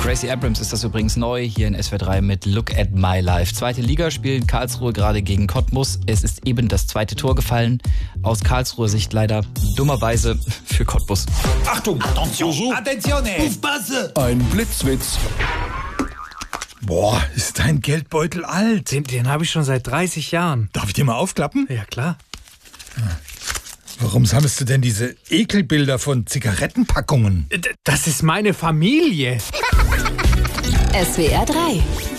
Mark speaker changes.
Speaker 1: Gracie Abrams ist das übrigens neu hier in SWR 3 mit Look at My Life. Zweite Liga spielen Karlsruhe gerade gegen Cottbus. Es ist eben das zweite Tor gefallen. Aus Karlsruher Sicht leider dummerweise für Cottbus.
Speaker 2: Achtung! Attention! Attenzione! Aufpasse!
Speaker 3: Ein Blitzwitz.
Speaker 2: Boah, ist dein Geldbeutel alt.
Speaker 4: Den habe ich schon seit 30 Jahren.
Speaker 2: Darf ich dir mal aufklappen?
Speaker 4: Ja, klar.
Speaker 2: Warum sammelst du denn diese Ekelbilder von Zigarettenpackungen?
Speaker 4: Das ist meine Familie.
Speaker 5: SWR 3